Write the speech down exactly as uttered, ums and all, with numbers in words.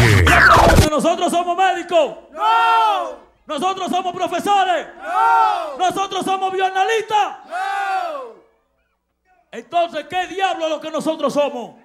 Calle. ¿Nosotros somos médicos? ¡No! ¿Nosotros somos profesores? ¡No! ¿Nosotros somos bioanalistas? ¡No! Entonces, ¿qué diablo es lo que nosotros somos?